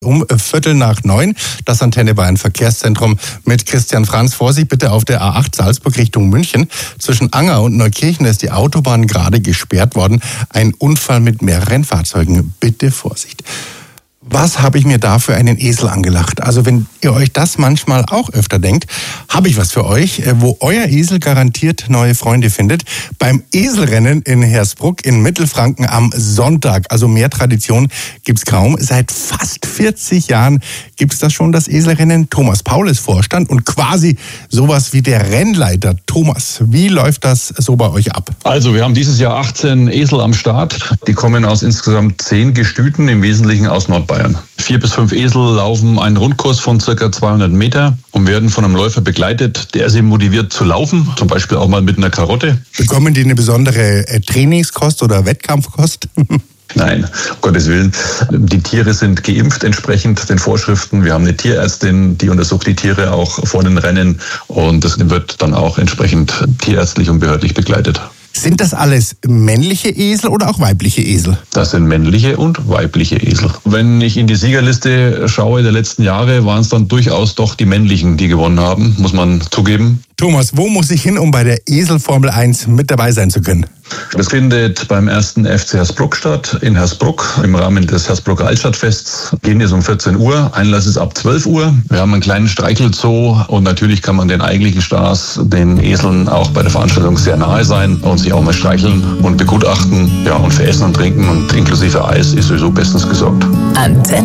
Um 8:15, das Antenne Bayern Verkehrszentrum mit Christian Franz. Vorsicht bitte auf der A8 Salzburg Richtung München. Zwischen Anger und Neukirchen ist die Autobahn gerade gesperrt worden. Ein Unfall mit mehreren Fahrzeugen. Bitte Vorsicht. Was habe ich mir da für einen Esel angelacht? Also wenn ihr euch das manchmal auch öfter denkt, habe ich was für euch, wo euer Esel garantiert neue Freunde findet. Beim Eselrennen in Hersbruck in Mittelfranken am Sonntag. Also mehr Tradition gibt's kaum. Seit fast 40 Jahren gibt's das schon, das Eselrennen. Thomas Paul ist Vorstand und quasi sowas wie der Rennleiter. Thomas, wie läuft das so bei euch ab? Also wir haben dieses Jahr 18 Esel am Start. Die kommen aus insgesamt 10 Gestüten, im Wesentlichen aus Nordbayern. 4 bis 5 Esel laufen einen Rundkurs von ca. 200 Meter und werden von einem Läufer begleitet, der sie motiviert zu laufen, zum Beispiel auch mal mit einer Karotte. Bekommen die eine besondere Trainingskost oder Wettkampfkost? Nein, um Gottes Willen. Die Tiere sind geimpft entsprechend den Vorschriften. Wir haben eine Tierärztin, die untersucht die Tiere auch vor den Rennen und das wird dann auch entsprechend tierärztlich und behördlich begleitet. Sind das alles männliche Esel oder auch weibliche Esel? Das sind männliche und weibliche Esel. Wenn ich in die Siegerliste schaue der letzten Jahre, waren es dann durchaus doch die männlichen, die gewonnen haben, muss man zugeben. Thomas, wo muss ich hin, um bei der Esel-Formel 1 mit dabei sein zu können? Das findet beim 1. FC Hersbruck statt, in Hersbruck, im Rahmen des Hersbrucker Altstadtfests. Beginn ist um 14 Uhr, Einlass ist ab 12 Uhr. Wir haben einen kleinen Streichelzoo und natürlich kann man den eigentlichen Stars, den Eseln, auch bei der Veranstaltung sehr nahe sein und sich auch mal streicheln und begutachten. Ja, und für Essen und Trinken und inklusive Eis ist sowieso bestens gesorgt.